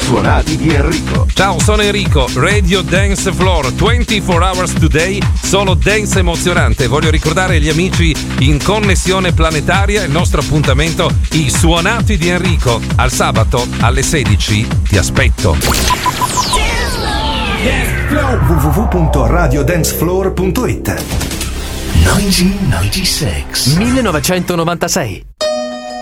Suonati di Enrico. Ciao, sono Enrico, Radio Dance Floor, 24 hours today, solo dance emozionante. Voglio ricordare agli amici in connessione planetaria il nostro appuntamento, i Suonati di Enrico. Al sabato alle 16 ti aspetto. www.radiodancefloor.it 1996. 1996.